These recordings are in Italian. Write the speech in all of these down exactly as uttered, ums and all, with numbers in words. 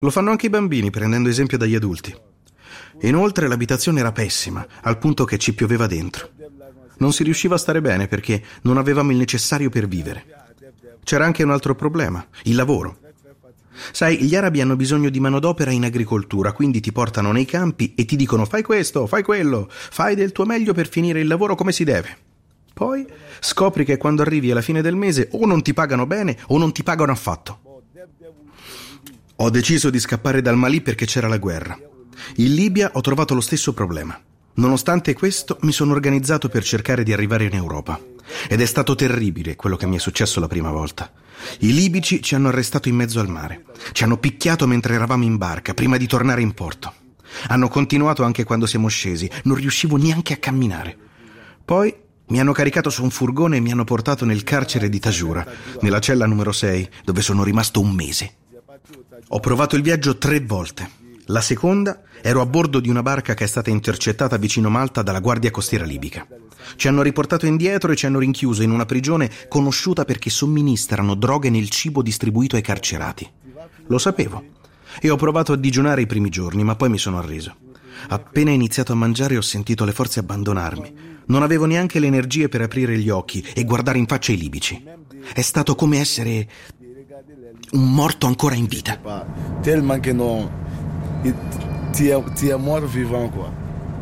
Lo fanno anche i bambini, prendendo esempio dagli adulti. Inoltre l'abitazione era pessima, al punto che ci pioveva dentro. Non si riusciva a stare bene perché non avevamo il necessario per vivere. C'era anche un altro problema, il lavoro. Sai, gli arabi hanno bisogno di manodopera in agricoltura, quindi ti portano nei campi e ti dicono fai questo, fai quello, fai del tuo meglio per finire il lavoro come si deve. Poi scopri che quando arrivi alla fine del mese o non ti pagano bene o non ti pagano affatto. Ho deciso di scappare dal Mali perché c'era la guerra. In Libia ho trovato lo stesso problema. Nonostante questo, mi sono organizzato per cercare di arrivare in Europa. Ed è stato terribile quello che mi è successo la prima volta. I libici ci hanno arrestato in mezzo al mare. Ci hanno picchiato mentre eravamo in barca, prima di tornare in porto. Hanno continuato anche quando siamo scesi. Non riuscivo neanche a camminare. Poi mi hanno caricato su un furgone e mi hanno portato nel carcere di Tajura, nella cella numero sei, dove sono rimasto un mese. Ho provato il viaggio tre volte. La seconda ero a bordo di una barca che è stata intercettata vicino Malta dalla Guardia Costiera libica. Ci hanno riportato indietro e ci hanno rinchiuso in una prigione conosciuta perché somministrano droghe nel cibo distribuito ai carcerati. Lo sapevo e ho provato a digiunare i primi giorni, ma poi mi sono arreso. Appena iniziato a mangiare ho sentito le forze abbandonarmi. Non avevo neanche le energie per aprire gli occhi e guardare in faccia i libici. È stato come essere un morto ancora in vita. Tellement che non ti è, ti è mort vivant quoi.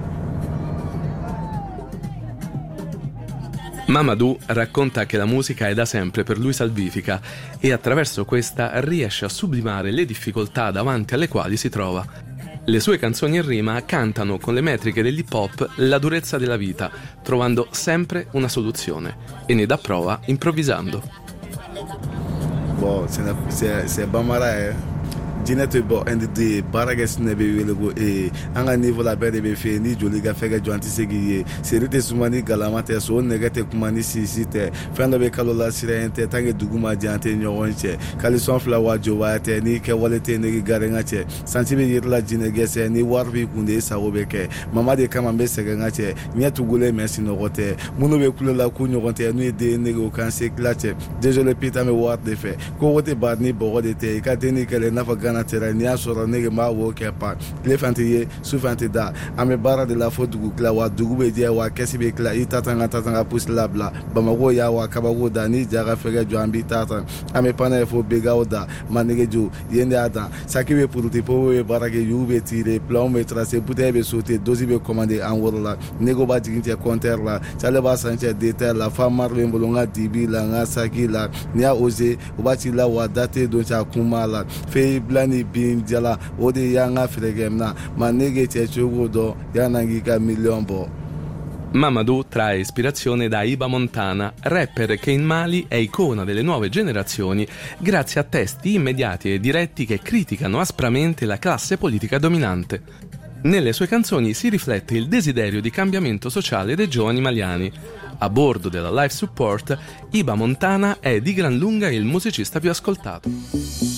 Mamadou racconta che la musica è da sempre per lui salvifica e attraverso questa riesce a sublimare le difficoltà davanti alle quali si trova. Le sue canzoni in rima cantano con le metriche dell'hip hop la durezza della vita, trovando sempre una soluzione e ne dà prova improvvisando. Bon, c'est c'est Bambara eh. Jinete bo and the barages ne be wele go e anga niveau la bere be fe ni joli ga fega joanti segi serite sumani galamate so negate kumani sisite fanda be kalola sirente tange duguma jante nyonche kalison flower jowate ni ke walete ne garenga che santibe yirla jinege se ni warbi kunde sa obeke mama de kama be sega ngache nyetu gule merci no rote muno be kulela kunyo ronte no de ne go kan se klache désolé pita me war de fe ko wote badni bo de te ka teni kele na gana tera ni asoro nege ma wo ke pa le fantiye su fantida ame bara de la fotu kla wa dugu be dia wa kesi be kla itatanga tatanga pus labla bamago ya wa kabago da ni jaga fega jo ambi tata ame pana fo bega oda manege jo yende ada sakibe puruti po we bara ke yube tire plan me tracer puté be sauter dozi be commander en worla nego ba diginte compteur la chale ba sanche detail la femme be bolonga dibi la nga sakila ni a oser obati la wa date do cha kumala fe blani bin jala ode yanga fregemna manege chechugo do yanangika million bo. Mamadou trae ispirazione da Iba Montana, rapper che in Mali è icona delle nuove generazioni grazie a testi immediati e diretti che criticano aspramente la classe politica dominante. Nelle sue canzoni si riflette il desiderio di cambiamento sociale dei giovani maliani. A bordo della Life Support, Iba Montana è di gran lunga il musicista più ascoltato.